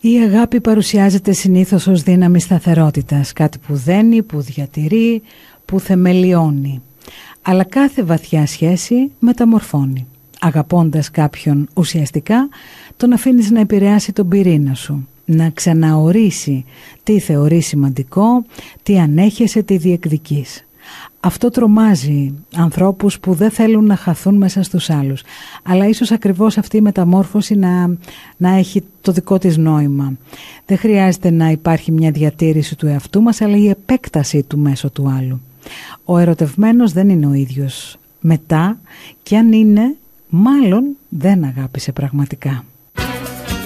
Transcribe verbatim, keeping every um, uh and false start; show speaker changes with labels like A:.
A: Η αγάπη παρουσιάζεται συνήθως ως δύναμη σταθερότητας, κάτι που δένει, που διατηρεί, που θεμελιώνει. Αλλά κάθε βαθιά σχέση μεταμορφώνει. Αγαπώντας κάποιον ουσιαστικά, τον αφήνεις να επηρεάσει τον πυρήνα σου, να ξαναορίσει τι θεωρείς σημαντικό, τι ανέχεσαι, τι διεκδικείς. Αυτό τρομάζει ανθρώπους που δεν θέλουν να χαθούν μέσα στους άλλους. Αλλά ίσως ακριβώς αυτή η μεταμόρφωση να, να έχει το δικό της νόημα. Δεν χρειάζεται να υπάρχει μια διατήρηση του εαυτού μας, αλλά η επέκταση του μέσω του άλλου. Ο ερωτευμένος δεν είναι ο ίδιος μετά, και αν είναι, μάλλον δεν αγάπησε πραγματικά.